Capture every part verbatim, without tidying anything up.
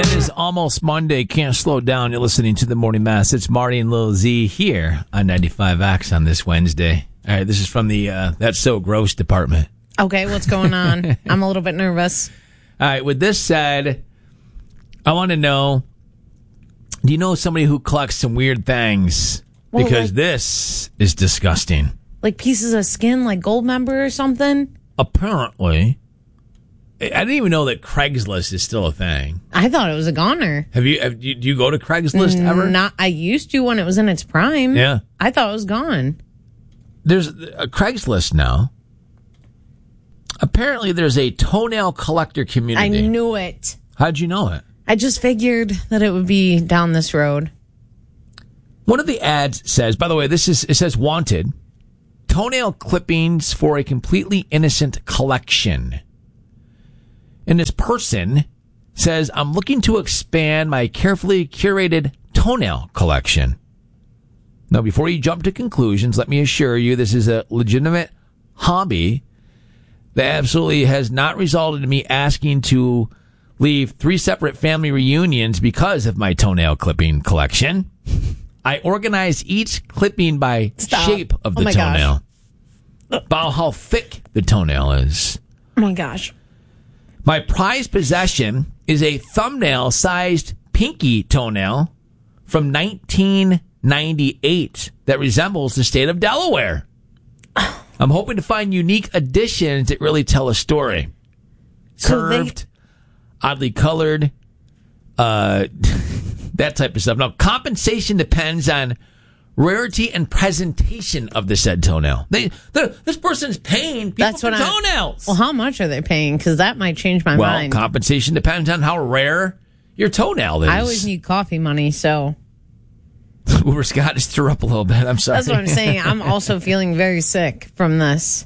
It is almost Monday. Can't slow down. You're listening to the Morning Mass. It's Marty and Lil Z here on ninety-five X on this Wednesday. All right, this is from the uh, That's So Gross department. Okay, what's going on? I'm a little bit nervous. All right, with this said, I want to know, do you know somebody who collects some weird things? Well, because like, this is disgusting. Like pieces of skin, like gold member or something? Apparently. I didn't even know that Craigslist is still a thing. I thought it was a goner. Have you, have you do you go to Craigslist ever? Not. I used to when it was in its prime. Yeah. I thought it was gone. There's a Craigslist now. Apparently there's a toenail collector community. I knew it. How'd you know it? I just figured that it would be down this road. One of the ads says, by the way, this is it says wanted, toenail clippings for a completely innocent collection. And this person says, I'm looking to expand my carefully curated toenail collection. Now, before you jump to conclusions, let me assure you this is a legitimate hobby that absolutely has not resulted in me asking to leave three separate family reunions because of my toenail clipping collection. I organize each clipping by Stop. shape of the Oh my toenail. About how thick the toenail is. Oh my gosh. My prized possession is a thumbnail-sized pinky toenail from nineteen ninety-eight that resembles the state of Delaware. I'm hoping to find unique additions that really tell a story. So Curved, they- oddly colored, uh, that type of stuff. Now, compensation depends on rarity and presentation of the said toenail. They, this person's paying people That's for what I- toenails. Well, how much are they paying? Because that might change my well, mind. compensation depends on how rare your toenail is. I always need coffee money, so Uber Scott just threw up a little bit. I'm sorry. that's what I'm saying. I'm also feeling very sick from this.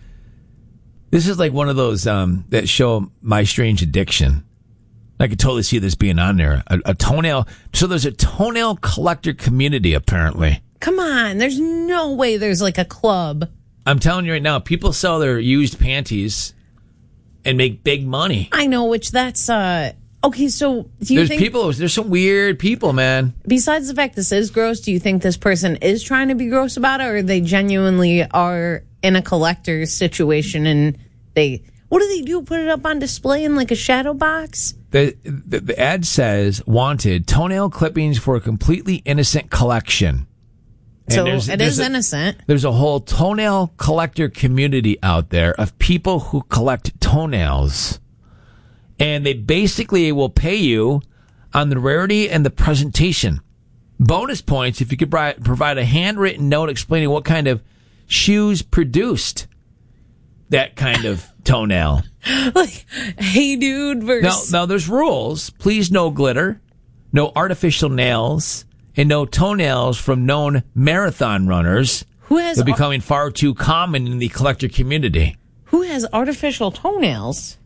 This is like one of those um, that show My Strange Addiction. I could totally see this being on there. A, a toenail. So there's a toenail collector community, apparently. Come on. There's no way there's like a club. I'm telling you right now, people sell their used panties and make big money. I know, which that's, uh, okay, so do you There's think, people, there's some weird people, man. besides the fact this is gross, do you think this person is trying to be gross about it, or they genuinely are in a collector's situation and they, what do they do? Put it up on display in like a shadow box? The, the, the ad says, wanted, toenail clippings for a completely innocent collection. And So there's- it there's is a- innocent. There's a whole toenail collector community out there of people who collect toenails. And they basically will pay you on the rarity and the presentation. Bonus points if you could bri- provide a handwritten note explaining what kind of shoes produced that kind of toenail. Like, hey, dude, Now, versus. now, there's rules. Please no glitter, no artificial nails, and no toenails from known marathon runners. Who has They're becoming far too common in the collector community. Who has artificial toenails?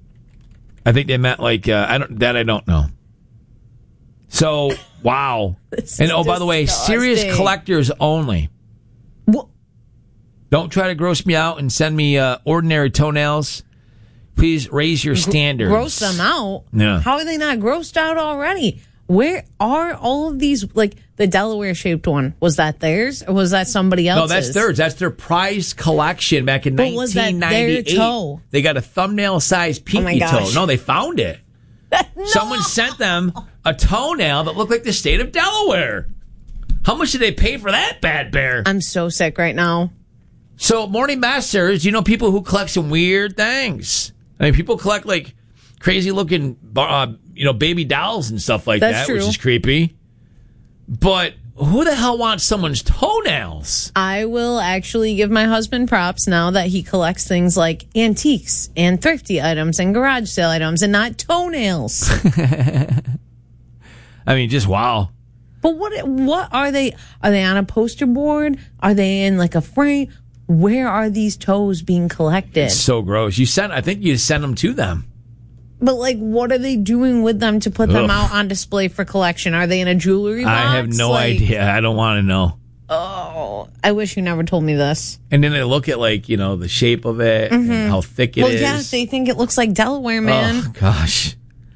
I think they meant like uh, I don't that I don't know. So wow, This and is oh by the way, serious disgusting. collectors only. What? Don't try to gross me out and send me uh, ordinary toenails. Please raise your standards. Gross them out? Yeah. How are they not grossed out already? Where are all of these, like the Delaware shaped one? Was that theirs or was that somebody else's? No, that's theirs. That's their prize collection back in But was that nineteen their ninety-eight. toe? They got a thumbnail-sized Oh my pinky toe. gosh. No, they found it. No! Someone sent them a toenail that looked like the state of Delaware. How much did they pay for that bad bear? I'm so sick right now. So, Morning Masters, you know people who collect some weird things. I mean, people collect like crazy looking, uh, you know, baby dolls and stuff like That's that, which true. is creepy. But who the hell wants someone's toenails? I will actually give my husband props now that he collects things like antiques and thrifty items and garage sale items and not toenails. I mean, just wow. But what what are they? Are they on a poster board? Are they in like a frame? Where are these toes being collected? So gross. You sent, I think you sent them to them. But like, what are they doing with them to put them Ugh. out on display for collection? Are they in a jewelry box? I have no Like, idea. I don't want to know. Oh, I wish you never told me this. And then they look at like, you know, the shape of it and how thick it well, is. yeah, they think it looks like Delaware, man. Oh, gosh.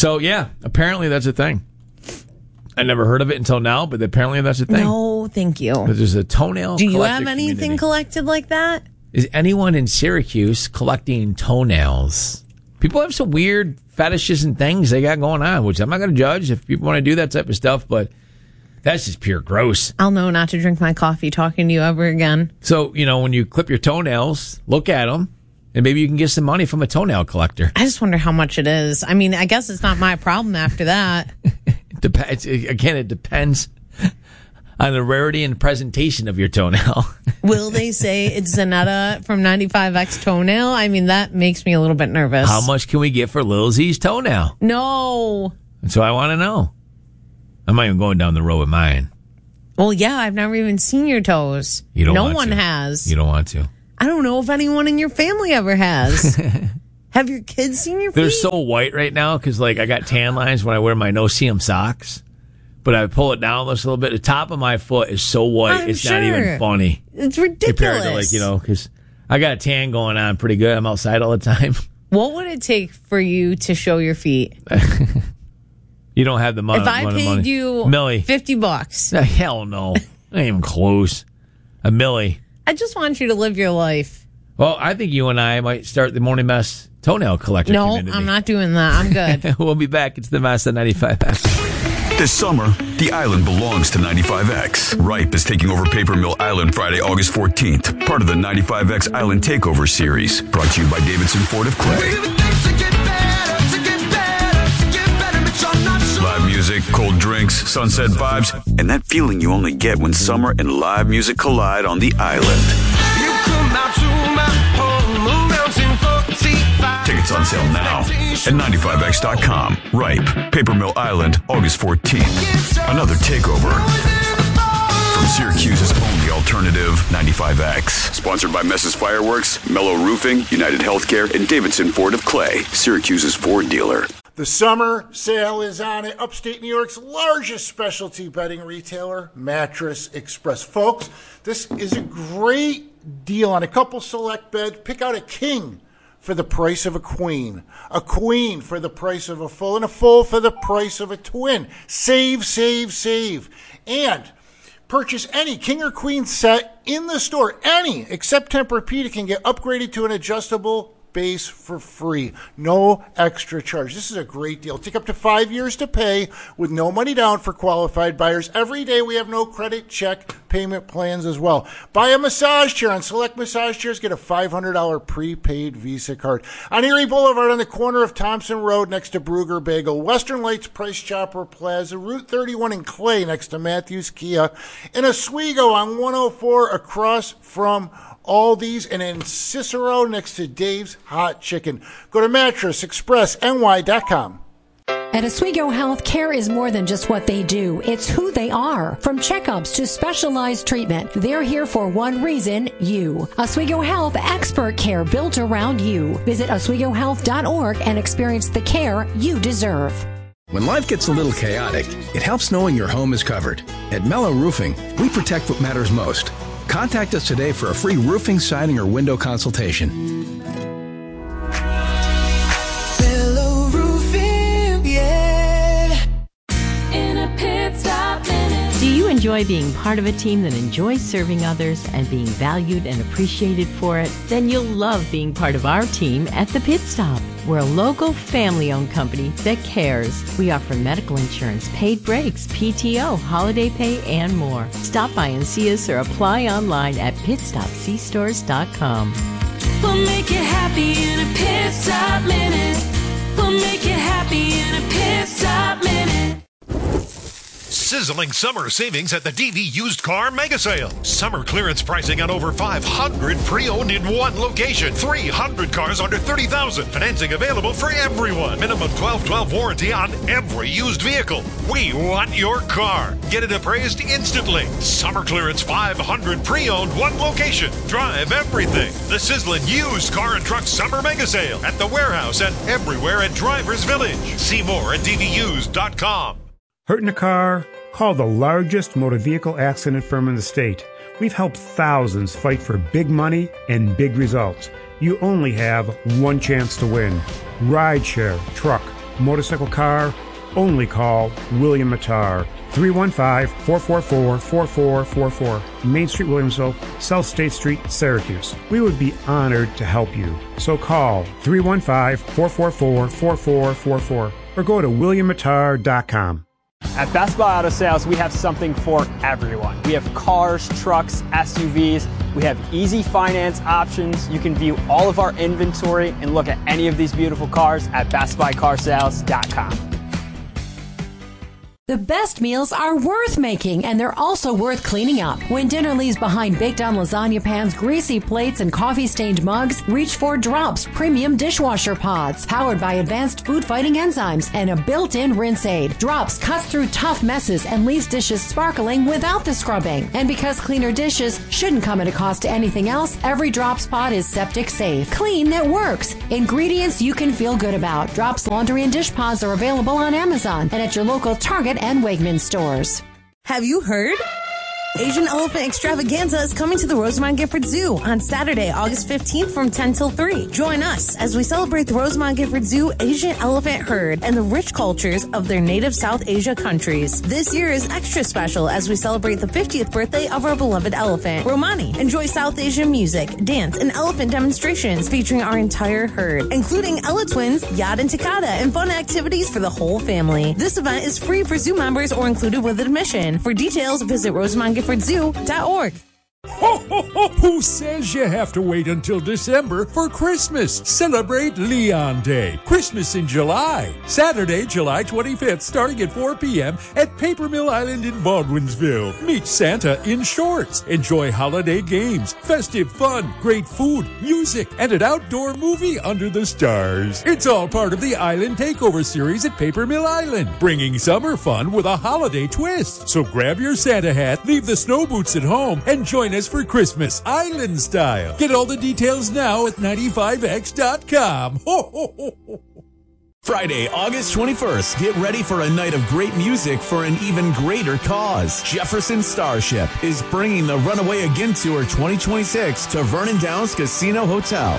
So, yeah, apparently that's a thing. I never heard of it until now, but apparently that's a thing. No, thank you. There's a toenail Do you collector have anything community. collected like that? Is anyone in Syracuse collecting toenails? People have some weird fetishes and things they got going on, which I'm not going to judge if people want to do that type of stuff, but that's just pure gross. I'll know not to drink my coffee talking to you ever again. So, you know, when you clip your toenails, look at them, and maybe you can get some money from a toenail collector. I just wonder how much it is. I mean, I guess it's not my problem after that. It depends. Again, it depends on the rarity and presentation of your toenail. Will they say it's Zanetta from ninety-five X toenail? I mean, that makes me a little bit nervous. How much can we get for Lil Z's toenail? No. That's what I want to know. I'm not even going down the road with mine. Well, yeah, I've never even seen your toes. You don't no want one to. has. You don't want to. I don't know if anyone in your family ever has. Have your kids seen your feet? They're so white right now because, like, I got tan lines when I wear my no-see-em socks. But I pull it down just a little bit. The top of my foot is so white, I'm it's sure. not even funny. It's ridiculous. Compared to, like, you know, because I got a tan going on pretty good. I'm outside all the time. What would it take for you to show your feet? You don't have the money. If I money, paid money. you Millie. fifty bucks. Uh, Hell no. Ain't even close. A millie. I just want you to live your life. Well, I think you and I might start the Morning Mess toenail collector No, community. I'm not doing that. I'm good. We'll be back. It's the Mess at ninety-five X. This summer, the island belongs to ninety-five X. Ripe is taking over Paper Mill Island Friday, August fourteenth. Part of the ninety-five X Island Takeover Series. Brought to you by Davidson Ford of Clay. Live music, cold drinks, sunset vibes, and that feeling you only get when summer and live music collide on the island. Tickets on sale now at ninety-five X dot com. Ripe, Paper Mill Island, August fourteenth. Another takeover from Syracuse's only alternative, ninety-five X. Sponsored by Mess's Fireworks, Mellow Roofing, United Healthcare, and Davidson Ford of Clay, Syracuse's Ford dealer. The summer sale is on at upstate New York's largest specialty bedding retailer, Mattress Express. Folks, this is a great deal on a couple select bed. Pick out a king for the price of a queen, a queen for the price of a full, and a full for the price of a twin. Save, save, save. And purchase any king or queen set in the store, any, except Tempur-Pedic, can get upgraded to an adjustable base for free. No extra charge. This is a great deal. Take up to five years to pay with no money down for qualified buyers. Every day we have no credit check payment plans as well. Buy a massage chair on select massage chairs. Get a five hundred dollars prepaid Visa card. On Erie Boulevard on the corner of Thompson Road next to Brugger Bagel. Western Lights Price Chopper Plaza. Route thirty-one in Clay next to Matthews Kia. In Oswego on one oh four across from Aldi's, and in Cicero next to Dave's Hot Chicken. Go to mattress express N Y dot com. At Oswego Health, care is more than just what they do. It's who they are. From checkups to specialized treatment, they're here for one reason, you. Oswego Health, expert care built around you. Visit oswego health dot org and experience the care you deserve. When life gets a little chaotic, it helps knowing your home is covered. At Mellow Roofing, we protect what matters most. Contact us today for a free roofing, siding, or window consultation. Mellow Roofing, yeah. In a pit stop minute. Do you enjoy being part of a team that enjoys serving others and being valued and appreciated for it? Then you'll love being part of our team at The Pit Stop. We're a local family-owned company that cares. We offer medical insurance, paid breaks, P T O, holiday pay, and more. Stop by and see us or apply online at pit stop c stores dot com. We'll make you happy in a pit stop minute. We'll make you happy in a pit stop minute. Sizzling summer savings at the D V Used Car Mega Sale. Summer clearance pricing on over five hundred pre-owned in one location. three hundred cars under thirty thousand dollars. Financing available for everyone. Minimum twelve twelve warranty on every used vehicle. We want your car. Get it appraised instantly. Summer clearance five hundred pre-owned, one location. Drive everything. The sizzling used car and truck summer mega sale at the warehouse and everywhere at Drivers Village. See more at d v used dot com. Hurt in a car? Call the largest motor vehicle accident firm in the state. We've helped thousands fight for big money and big results. You only have one chance to win. Rideshare, truck, motorcycle, car, only call William Matar. three one five, four four four, four four four four. Main Street, Williamsville, South State Street, Syracuse. We would be honored to help you. So call three one five, four four four, four four four four or go to william matar dot com. At Best Buy Auto Sales, we have something for everyone. We have cars, trucks, S U Vs. We have easy finance options. You can view all of our inventory and look at any of these beautiful cars at best buy car sales dot com. The best meals are worth making, and they're also worth cleaning up. When dinner leaves behind baked-on lasagna pans, greasy plates, and coffee-stained mugs, reach for Drops Premium Dishwasher Pods, powered by advanced food-fighting enzymes and a built-in rinse aid. Drops cuts through tough messes and leaves dishes sparkling without the scrubbing. And because cleaner dishes shouldn't come at a cost to anything else, every Drops pod is septic safe. Clean that works. Ingredients you can feel good about. Drops Laundry and Dish Pods are available on Amazon and at your local Target and Wegmans stores. Have you heard? Asian Elephant Extravaganza is coming to the Rosemont Gifford Zoo on Saturday, August fifteenth from ten till three. Join us as we celebrate the Rosemont Gifford Zoo Asian elephant herd and the rich cultures of their native South Asia countries. This year is extra special as we celebrate the fiftieth birthday of our beloved elephant, Romani. Enjoy South Asian music, dance, and elephant demonstrations featuring our entire herd, including Ella Twins, Yad and Takada, and fun activities for the whole family. This event is free for zoo members or included with admission. For details, visit rosemont gifford zoo dot org. Ho, ho, ho! Who says you have to wait until December for Christmas? Celebrate Leon Day. Christmas in July. Saturday, July twenty-fifth, starting at four p.m. at Paper Mill Island in Baldwinsville. Meet Santa in shorts. Enjoy holiday games, festive fun, great food, music, and an outdoor movie under the stars. It's all part of the Island Takeover series at Paper Mill Island, bringing summer fun with a holiday twist. So grab your Santa hat, leave the snow boots at home, and join us for Christmas Island style. Get all the details now at ninety-five x dot com. Ho, ho, ho, ho. Friday, August twenty-first, get ready for a night of great music for an even greater cause. Jefferson Starship is bringing the Runaway Again Tour twenty twenty-six to Vernon Downs Casino Hotel.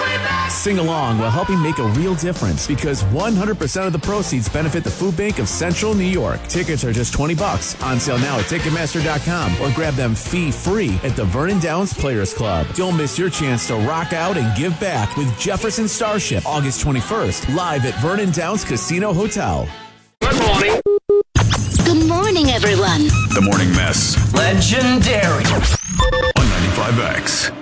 Sing along while helping make a real difference because one hundred percent of the proceeds benefit the Food Bank of Central New York. Tickets are just twenty bucks. On sale now at Ticketmaster dot com or grab them fee-free at the Vernon Downs Players Club. Don't miss your chance to rock out and give back with Jefferson Starship, August twenty-first, live at Vernon Downs Casino Hotel. Good morning. Good morning, everyone. The Morning Mess. Legendary. On ninety-five X.